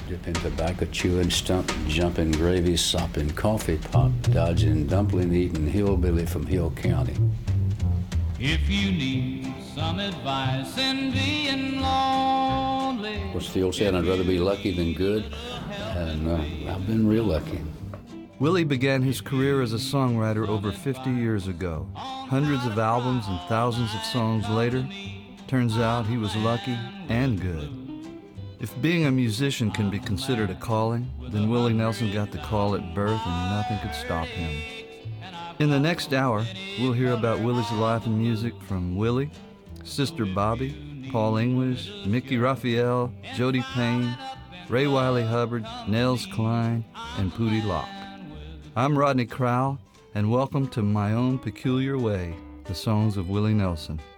Dipping tobacco, chewing, stumping, jumping, gravy, sopping, coffee pot, dodging, dumpling, eating, hillbilly from Hill County. If you need some advice in being lonely. What's the old saying? I'd rather be lucky than good, and I've been real lucky. Willie began his career as a songwriter over 50 years ago. Hundreds of albums and thousands of songs later, turns out he was lucky and good. If being a musician can be considered a calling, then Willie Nelson got the call at birth and nothing could stop him. In the next hour, we'll hear about Willie's life and music from Willie, Sister Bobby, Paul English, Mickey Raphael, Jody Payne, Ray Wiley Hubbard, Nels Cline, and Pootie Locke. I'm Rodney Crowell, and welcome to My Own Peculiar Way, the songs of Willie Nelson.